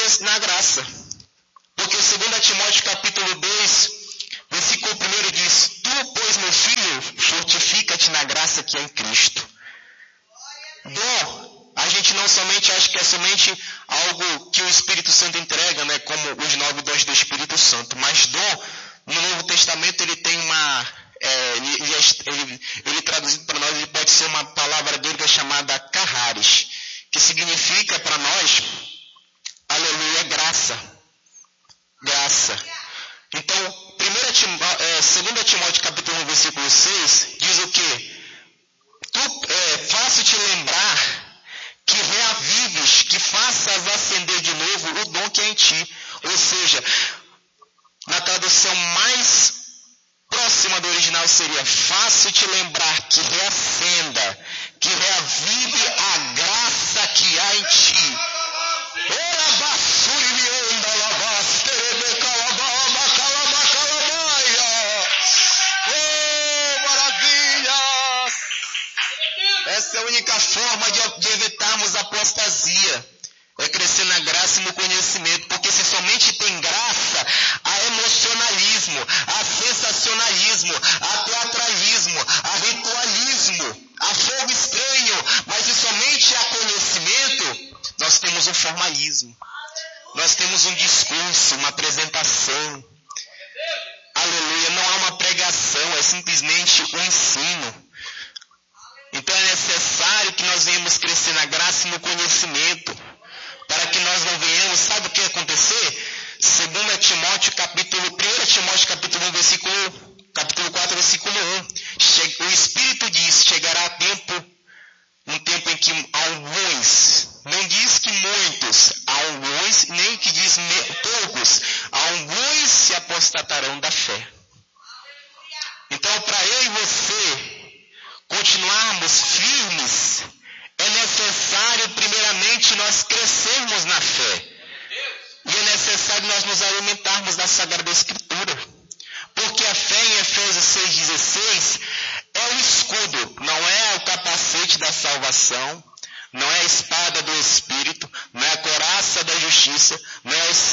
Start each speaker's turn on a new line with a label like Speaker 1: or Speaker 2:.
Speaker 1: crescer na graça. Porque 2 Timóteo capítulo 2, versículo 1 diz: Tu, pois, meu filho, fortifica-te na graça que é em Cristo. Dom, a gente não somente acha que é somente algo que o Espírito Santo entrega, né, como os 9 dons do Espírito Santo, mas dom, no Novo Testamento, ele tem ele traduzido para nós, ele pode ser uma palavra grega chamada charis, que significa para nós, aleluia, graça. Graça. Então, 2 Timóteo capítulo 1, versículo 6, diz o quê? Faço te lembrar que reavives, que faças acender de novo o dom que é em ti. Ou seja, na tradução mais próxima do original seria: faço te lembrar que reacenda, que reavive a graça que há em ti. Essa é a única forma de evitarmos a apostasia. É crescer na graça e no conhecimento. Porque se somente tem graça, há emocionalismo, há sensacionalismo, há teatralismo, há ritualismo, há fogo estranho. Mas se somente há conhecimento, nós temos um formalismo. Nós temos um discurso, uma apresentação. Aleluia, não há uma pregação, é simplesmente um ensino. Então é necessário que nós venhamos crescer na graça e no conhecimento, para que nós não venhamos, sabe o que acontecer? 1 Timóteo capítulo 1, capítulo 4, versículo 1. O Espírito diz: chegará um tempo em que alguns, não diz que muitos, alguns, nem que diz poucos, alguns se apostatarão da fé. Então, para eu e você continuarmos firmes, é necessário primeiramente nós crescermos na fé. E é necessário nós nos alimentarmos da Sagrada Escritura. Porque a fé, em Efésios 6,16, é o escudo, não é o capacete da salvação, não é a espada do Espírito, não é a couraça da justiça, não é o